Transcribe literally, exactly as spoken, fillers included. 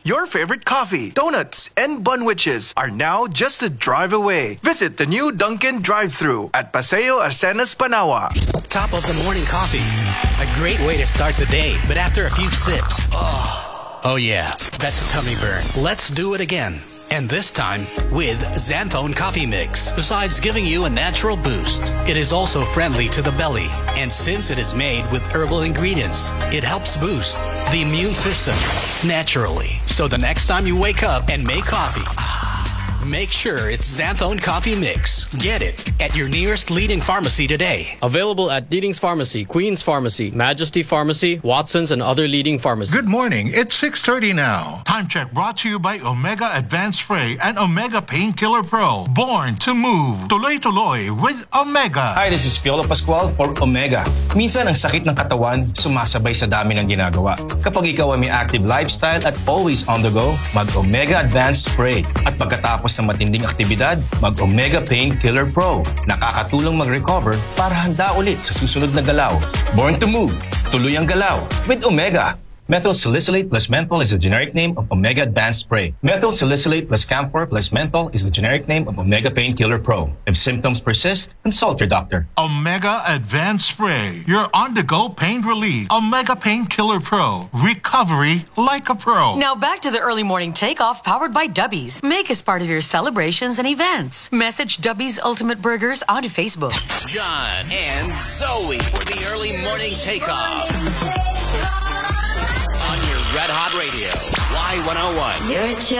Your favorite coffee, donuts, and bunwiches are now just a drive away. Visit the new Dunkin' drive-thru at Paseo Arcenas, Panawa. Top of the morning coffee. A great way to start the day, but after a few sips, oh, oh yeah, that's a tummy burn. Let's do it again. And this time with Xanthone Coffee Mix. Besides giving you a natural boost, it is also friendly to the belly. And since it is made with herbal ingredients, it helps boost the immune system naturally. So the next time you wake up and make coffee, make sure it's Xanthone Coffee Mix. Get it at your nearest leading pharmacy today. Available at Leading's Pharmacy, Queen's Pharmacy, Majesty Pharmacy, Watson's, and other leading pharmacies. Good morning. It's six thirty now. Time check brought to you by Omega Advanced Spray and Omega Painkiller Pro. Born to move. Tuloy-tuloy with Omega. Hi, this is Piolo Pascual for Omega. Minsan, ang sakit ng katawan sumasabay sa dami ng ginagawa. Kapag ikaw ay may active lifestyle at always on the go, mag-Omega Advanced Spray. At pagkatapos ng matinding aktibidad, mag-Omega Painkiller Pro. Nakakatulong mag-recover para handa ulit sa susunod na galaw. Born to move. Tuloy ang galaw with Omega. Methyl salicylate plus menthol is the generic name of Omega Advanced Spray. Methyl salicylate plus camphor plus menthol is the generic name of Omega Painkiller Pro. If symptoms persist, consult your doctor. Omega Advanced Spray. Your on-the-go pain relief. Omega Painkiller Pro. Recovery like a pro. Now back to the early morning takeoff powered by Dubbies. Make us part of your celebrations and events. Message Dubbies Ultimate Burgers onto Facebook. John and Zoe for the early morning takeoff. On your Red Hot Radio, Y one oh one. You're